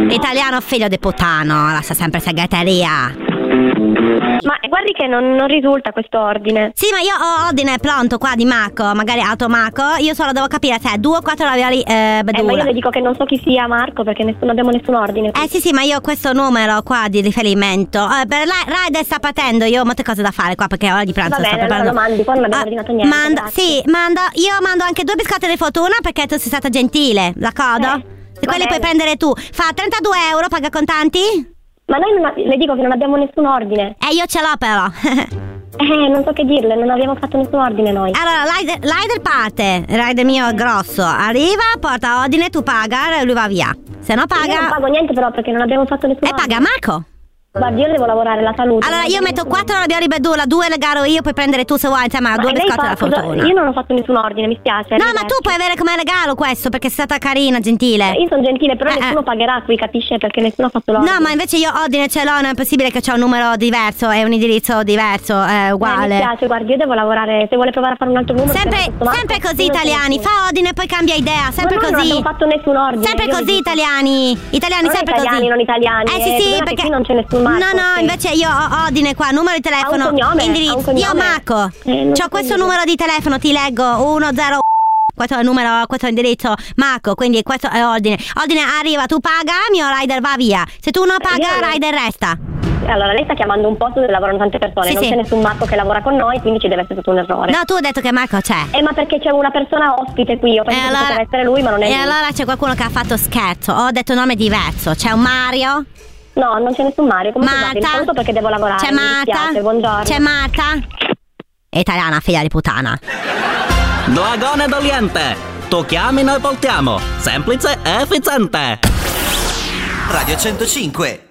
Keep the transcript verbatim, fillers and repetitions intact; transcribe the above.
Italiano figlio di puttano, lascia sempre segreteria. Ma guardi che non, non risulta questo ordine. Sì, ma io ho ordine pronto qua di Marco, magari Auto Marco. Io solo devo capire se è due o quattro ravioli eh, Bedula. Eh, ma io le dico che non so chi sia Marco perché nessuno, non abbiamo nessun ordine. Eh sì sì, ma io ho questo numero qua di riferimento. eh, Per la Rider sta partendo, io ho molte cose da fare qua perché ora di pranzo. Va bene, sto allora preparando. lo mandi, poi non abbiamo Ah, ordinato niente. manda, grazie. sì, mando. Io mando anche due biscotti di fortuna perché tu sei stata gentile, d'accordo? Eh, Se quelli va puoi bene. prendere tu. Fa trentadue euro, paga contanti? Ma noi non ha- le dico che non abbiamo nessun ordine. Eh, io ce l'ho però. Eh, non so che dirle, non abbiamo fatto nessun ordine noi. Allora, Rider, Rider parte, Rider mio è grosso, arriva, porta ordine, tu paga e lui va via. Se no Io non paga. pago niente però perché non abbiamo fatto nessun E ordine. paga Marco. Guardi, io devo lavorare la salute. Allora non io abbiamo metto nessun quattro ravioli Bedula, due le garo io, puoi prendere tu se vuoi insieme a Ma due lei biscotti fa- della cosa- fortuna. Io non ho fatto nessun ordine, mi spiace. No, ma tu arrivederci. puoi avere come regalo questo perché sei stata carina, gentile. Io sono gentile, però Eh, nessuno eh. pagherà qui, capisce? Perché nessuno ha fatto l'ordine. No, ma invece io ordine ce l'ho, non è possibile che c'ho un numero diverso e un indirizzo diverso, è Eh, mi uguale. spiace, guardi, io devo lavorare. Se vuole provare a fare un altro numero. Sempre, chiama questo Marco. sempre così Io non c'è italiani, nessuno. fa ordine e poi cambia idea, sempre Ma noi non così. abbiamo fatto nessun ordine. Sempre io vi così dico. italiani, italiani Non sempre italiani, così. non italiani, Eh eh, sì sì, problema è che perché qui non c'è nessun Marco, No, no, sì. invece io ho ordine qua, numero di telefono, Ha un cognome? Ha indirizzo. un cognome? Io Marco. Eh, non C'ho so questo dire. numero di telefono, ti leggo uno zero. Questo è il numero, questo è l'indirizzo Marco, quindi questo è ordine. Ordine arriva, tu paga, mio rider va via. Se tu non paga, io non- rider resta. Allora, lei sta chiamando un posto dove lavorano tante persone. Sì, non sì. c'è nessun Marco che lavora con noi, quindi ci deve essere stato un errore. No, tu hai detto che Marco c'è. Eh, ma perché c'è una persona ospite qui? Io E penso che allora, poteva essere lui, ma non è e lui. allora c'è qualcuno che ha fatto scherzo. Ho detto nome diverso. C'è un Mario. No, non c'è nessun Mario. Come Marta. scusate, saluto perché devo lavorare. C'è mi Marta. dispiace, buongiorno. C'è Marta. È italiana, figlia di puttana. Dragone d'Oriente. Tu chiami, noi portiamo. Semplice e efficiente. Radio centocinque.